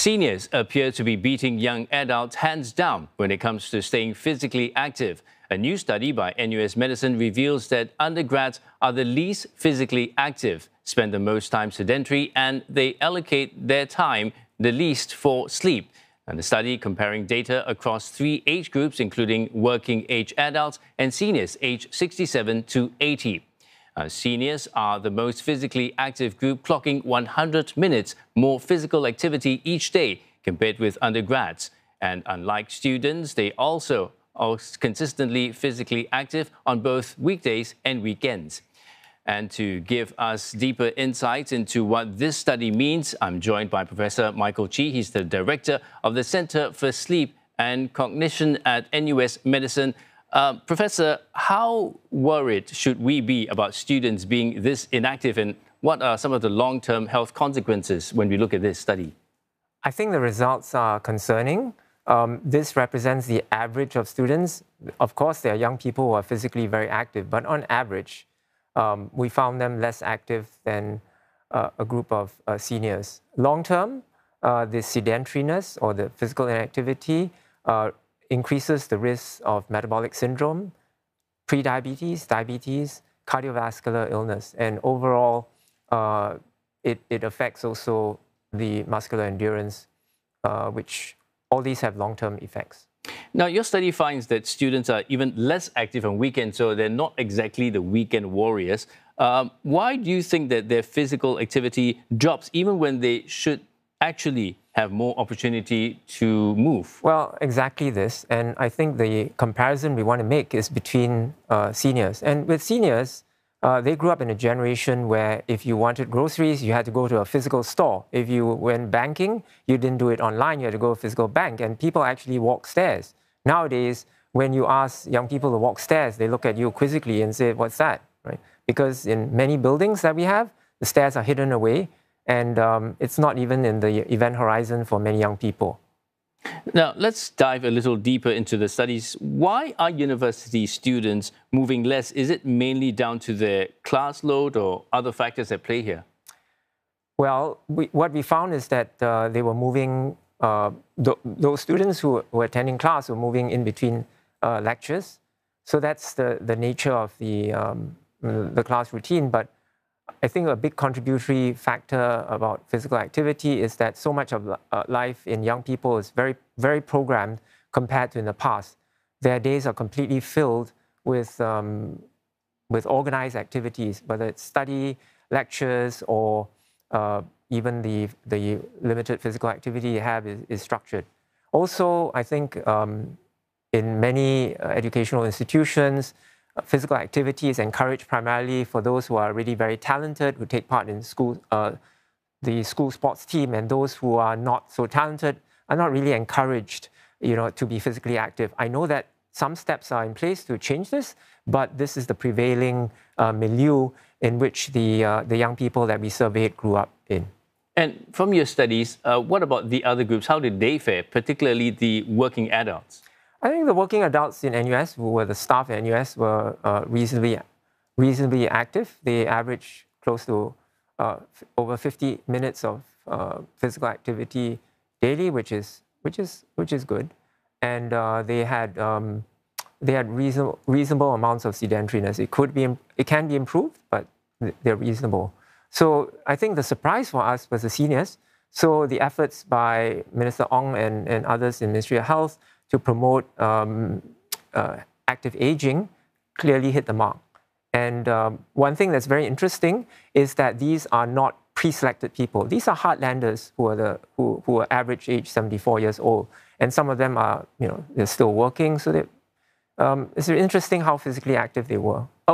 Seniors appear to be beating young adults hands down when it comes to staying physically active. A new study by NUS Medicine reveals that undergrads are the least physically active, spend the most time sedentary, and they allocate their time the least for sleep. And the study comparing data across 3 age groups, including working age adults and seniors aged 67 to 80. Seniors are the most physically active group, clocking 100 minutes more physical activity each day compared with undergrads. And unlike students, they also are consistently physically active on both weekdays and weekends. And to give us deeper insights into what this study means, I'm joined by Professor Michael Chee. He's the director of the Center for Sleep and Cognition at NUS Medicine. Professor, how worried should we be about students being this inactive, and what are some of the long-term health consequences when we look at this study? I think the results are concerning. This represents the average of students. Of course, there are young people who are physically very active, but on average, we found them less active than a group of seniors. Long-term, the sedentariness or the physical inactivity increases the risk of metabolic syndrome, prediabetes, diabetes, cardiovascular illness, and overall, it affects also the muscular endurance, which all these have long-term effects. Now, your study finds that students are even less active on weekends, so they're not exactly the weekend warriors. Why do you think that their physical activity drops even when they should actually have more opportunity to move? Well, exactly this. And I think the comparison we want to make is between seniors. And with seniors, they grew up in a generation where if you wanted groceries, you had to go to a physical store. If you went banking, you didn't do it online, you had to go to a physical bank. And people actually walk stairs. Nowadays, when you ask young people to walk stairs, they look at you quizzically and say, what's that? Right? Because in many buildings that we have, the stairs are hidden away. And it's not even in the event horizon for many young people. Now, let's dive a little deeper into the studies. Why are university students moving less? Is it mainly down to their class load or other factors at play here? Well, what we found is that they were moving, those students who were attending class were moving in between lectures. So that's the nature of the class routine. But I think a big contributory factor about physical activity is that so much of life in young people is very, very programmed compared to in the past. Their days are completely filled with organized activities, whether it's study, lectures, or even the limited physical activity you have is structured. Also, I think in many educational institutions, physical activity is encouraged primarily for those who are really very talented, who take part in school, the school sports team, and those who are not so talented are not really encouraged, to be physically active. I know that some steps are in place to change this, but this is the prevailing milieu in which the young people that we surveyed grew up in. And from your studies, what about the other groups? How did they fare, particularly the working adults? I think the working adults in NUS, who were the staff at NUS, were reasonably active. They average close to over 50 minutes of physical activity daily, which is good. And they had reasonable amounts of sedentariness. It can be improved, but they're reasonable. So I think the surprise for us was the seniors. So the efforts by Minister Ong and others in Ministry of Health to promote active aging clearly hit the mark. And one thing that's very interesting is that these are not pre-selected people. These are heartlanders who are average age 74 years old. And some of them are, they're still working. So it's interesting how physically active they were.